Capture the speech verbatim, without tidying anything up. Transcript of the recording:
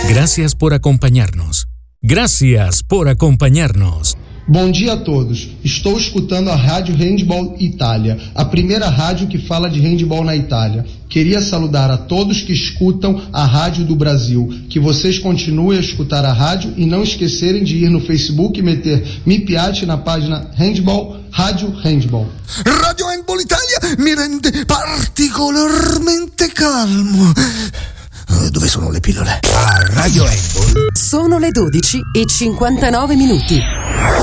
Gracias por acompañarnos. Gracias por acompañarnos. Bom dia a todos. Estou escutando a Rádio Handball Itália, a primeira rádio que fala de handball na Itália. Queria saludar a todos que escutam a Rádio do Brasil, que vocês continuem a escutar a rádio e não esquecerem de ir no Facebook e meter Mi Piace na página Handball, Rádio Handball. Radio Handball Italia mi rende particolarmente calmo. Dove sono le pillole? A Radio Handball sono le dodici e cinquantanove minuti.